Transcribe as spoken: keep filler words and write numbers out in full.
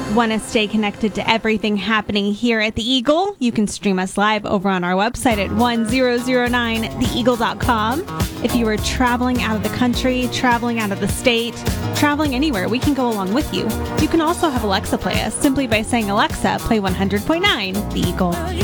Want to stay connected to everything happening here at the Eagle? You can stream us live over on our website at one thousand nine the eagle dot com. If you are traveling out of the country, traveling out of the state, traveling anywhere, we can go along with you. You can also have Alexa play us simply by saying, Alexa, play one hundred point nine The Eagle.